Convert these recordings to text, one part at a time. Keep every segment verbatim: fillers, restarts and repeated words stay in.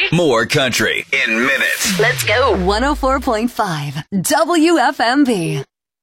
More country in minutes. Let's go. one oh four point five W F M B.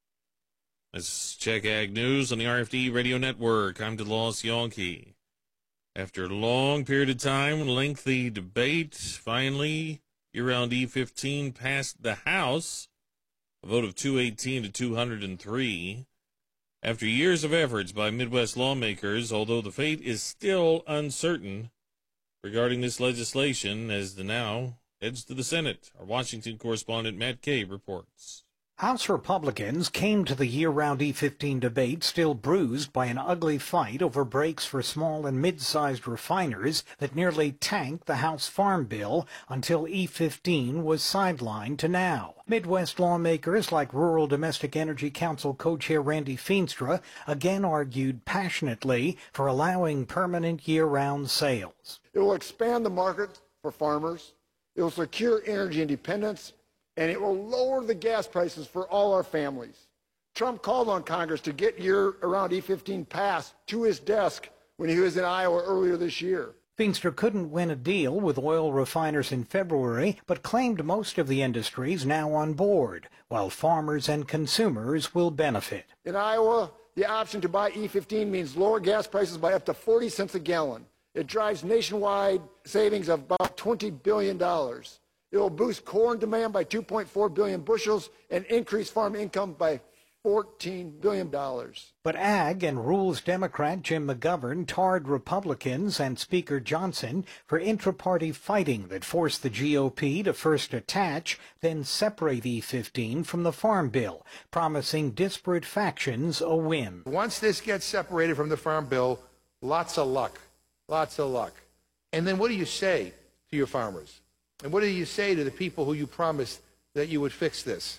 Let's check Ag News on the R F D Radio Network. I'm DeLoss Yankee. After a long period of time, lengthy debate, finally, year-round E fifteen passed the House, a vote of two eighteen to two hundred three. After years of efforts by Midwest lawmakers, although the fate is still uncertain regarding this legislation, as the now heads to the Senate. Our Washington correspondent Matt Kay reports. House Republicans came to the year-round E fifteen debate still bruised by an ugly fight over brakes for small and mid-sized refiners that nearly tanked the House Farm Bill until E fifteen was sidelined to now. Midwest lawmakers like Rural Domestic Energy Council co-chair Randy Feenstra again argued passionately for allowing permanent year-round sales. It will expand the market for farmers, it will secure energy independence, and it will lower the gas prices for all our families. Trump called on Congress to get year-round E fifteen passed to his desk when he was in Iowa earlier this year. Feenstra couldn't win a deal with oil refiners in February, but claimed most of the industry is now on board, while farmers and consumers will benefit. In Iowa, the option to buy E fifteen means lower gas prices by up to forty cents a gallon. It drives nationwide savings of about twenty billion dollars. It will boost corn demand by two point four billion bushels and increase farm income by fourteen billion dollars. But Ag and Rules Democrat Jim McGovern tarred Republicans and Speaker Johnson for intra-party fighting that forced the G O P to first attach, then separate E fifteen from the Farm Bill, promising disparate factions a win. Once this gets separated from the Farm Bill, lots of luck, lots of luck. And then what do you say to your farmers? And what do you say to the people who you promised that you would fix this?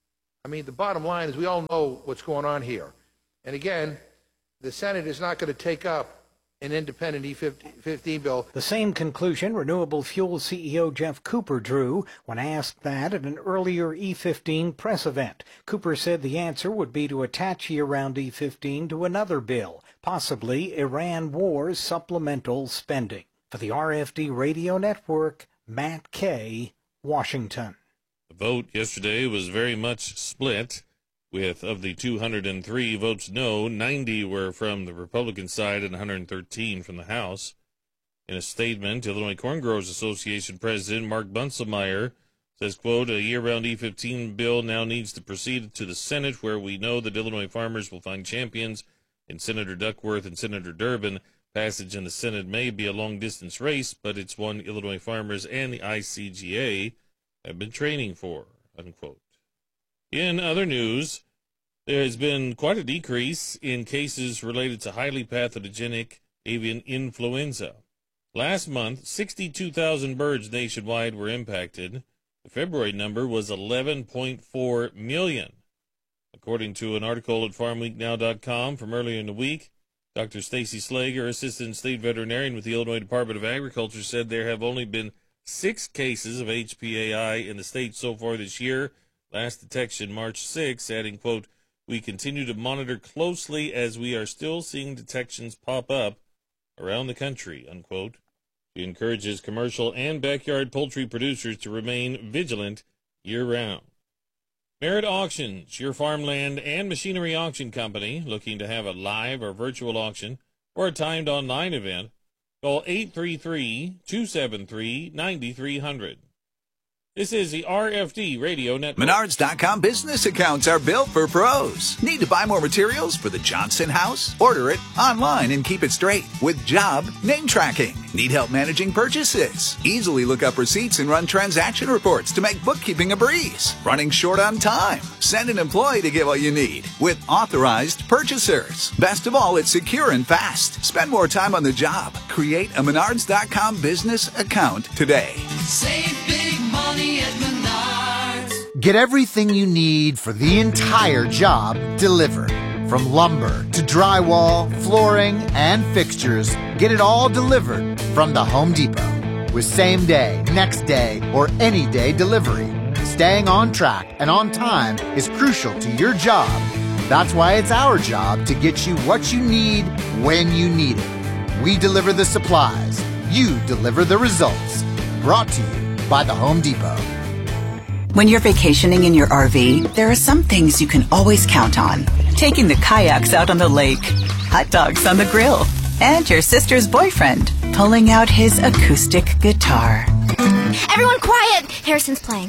I mean, the bottom line is we all know what's going on here. And again, the Senate is not going to take up an independent E fifteen bill. The same conclusion Renewable Fuels C E O Jeff Cooper drew when asked that at an earlier E fifteen press event. Cooper said the answer would be to attach year-round E fifteen to another bill, possibly Iran war supplemental spending. For the R F D Radio Network, Matt Kay, Washington. The vote yesterday was very much split, with of the two hundred three votes no, ninety were from the Republican side and one hundred thirteen from the House. In a statement, Illinois Corn Growers Association President Mark Bunselmeyer says, quote, a year-round E fifteen bill now needs to proceed to the Senate, where we know that Illinois farmers will find champions in Senator Duckworth and Senator Durbin. Passage in the Senate may be a long-distance race, but it's one Illinois farmers and the I C G A have been training for, unquote. In other news, there has been quite a decrease in cases related to highly pathogenic avian influenza. Last month, sixty-two thousand birds nationwide were impacted. The February number was eleven point four million. According to an article at farm week now dot com from earlier in the week, Doctor Stacy Slager, Assistant State Veterinarian with the Illinois Department of Agriculture, said there have only been six cases of H P A I in the state so far this year. Last detection March sixth, adding, quote, we continue to monitor closely as we are still seeing detections pop up around the country, unquote. He encourages commercial and backyard poultry producers to remain vigilant year-round. Merritt Auctions, your farmland and machinery auction company, looking to have a live or virtual auction or a timed online event, call eight three three, two seven three, nine three zero zero. This is the R F D Radio Network. Menards dot com business accounts are built for pros. Need to buy more materials for the Johnson house? Order it online and keep it straight with job name tracking. Need help managing purchases? Easily look up receipts and run transaction reports to make bookkeeping a breeze. Running short on time? Send an employee to get what you need with authorized purchasers. Best of all, it's secure and fast. Spend more time on the job. Create a Menards dot com business account today. Save big money at Menards. Get everything you need for the entire job delivered. From lumber to drywall, flooring, and fixtures, get it all delivered from the Home Depot. With same day, next day, or any day delivery. Staying on track and on time is crucial to your job. That's why it's our job to get you what you need when you need it. We deliver the supplies. You deliver the results. Brought to you by the Home Depot. When you're vacationing in your R V, there are some things you can always count on. Taking the kayaks out on the lake, hot dogs on the grill, and your sister's boyfriend pulling out his acoustic guitar. Everyone quiet! Harrison's playing.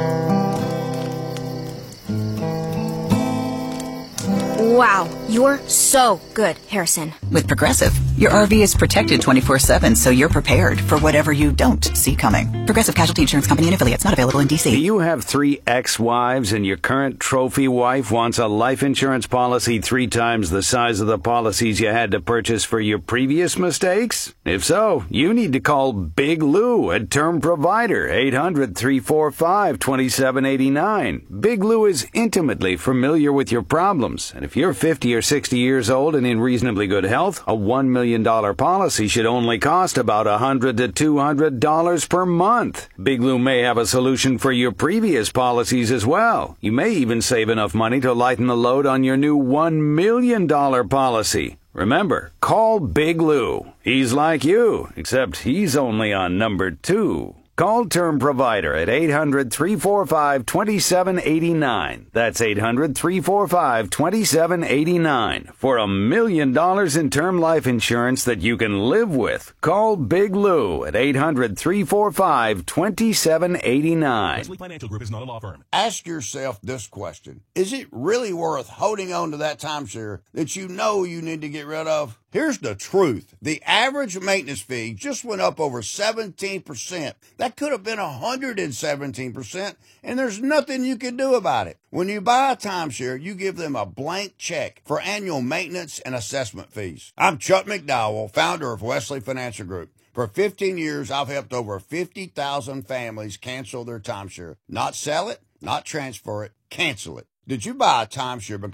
Wow, you're so good, Harrison. With Progressive, your R V is protected twenty-four seven, so you're prepared for whatever you don't see coming. Progressive Casualty Insurance Company and affiliates, not available in D C. Do you have three ex-wives and your current trophy wife wants a life insurance policy three times the size of the policies you had to purchase for your previous mistakes? If so, you need to call Big Lou at Term Provider, eight hundred, three four five, two seven eight nine. Big Lou is intimately familiar with your problems, and if you're fifty or sixty years old and in reasonably good health, a one million dollars policy should only cost about one hundred to two hundred dollars per month. Big Lou may have a solution for your previous policies as well. You may even save enough money to lighten the load on your new one million dollars policy. Remember, call Big Lou. He's like you, except he's only on number two. Call Term Provider at eight hundred, three four five, two seven eight nine. That's eight hundred, three four five, two seven eight nine. For a million dollars in term life insurance that you can live with. Call Big Lou at eight hundred, three four five, two seven eight nine. Wesley Financial Group is not a law firm. Ask yourself this question. Is it really worth holding on to that timeshare that you know you need to get rid of? Here's the truth. The average maintenance fee just went up over seventeen percent. That could have been one hundred seventeen percent, and there's nothing you can do about it. When you buy a timeshare, you give them a blank check for annual maintenance and assessment fees. I'm Chuck McDowell, founder of Wesley Financial Group. For fifteen years, I've helped over fifty thousand families cancel their timeshare. Not sell it, not transfer it, cancel it. Did you buy a timeshare because